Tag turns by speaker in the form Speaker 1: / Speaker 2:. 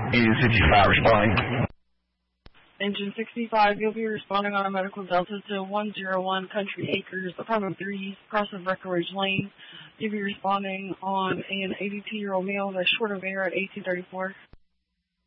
Speaker 1: Engine 65 responding.
Speaker 2: Engine 65, you'll be responding on a medical delta to 101 Country Acres, apartment 3, cross of Breckenridge Lane. You'll be responding on an 82-year-old male that's short of air at 1834.